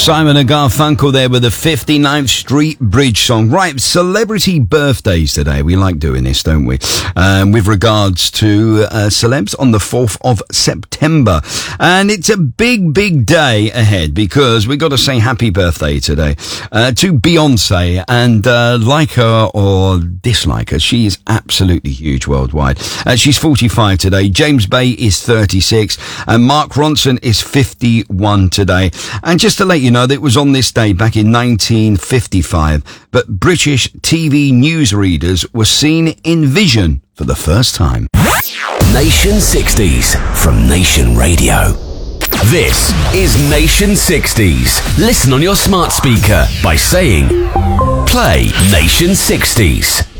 Simon and Garfunkel there with the 59th Street Bridge song. Right, celebrity birthdays today. We like doing this, don't we? With regards to celebs on the 4th of September. And it's a big, big day ahead because we've got to say happy birthday today to Beyonce. And like her or dislike her, she is absolutely huge worldwide. She's 45 today. James Bay is 36. And Mark Ronson is 51 today. And just to let you know that it was on this day back in 1955 that British TV newsreaders were seen in vision for the first time. Nation 60s from Nation Radio. This is Nation 60s. Listen on your smart speaker by saying, play Nation 60s.